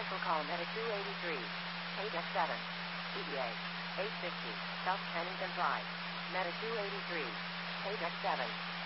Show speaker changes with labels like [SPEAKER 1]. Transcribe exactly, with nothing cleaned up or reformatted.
[SPEAKER 1] Special call Meta two eighty-three. eight F seven. E T A. eight fifty. South Pennington Drive. Meta two eighty-three. eight F seven.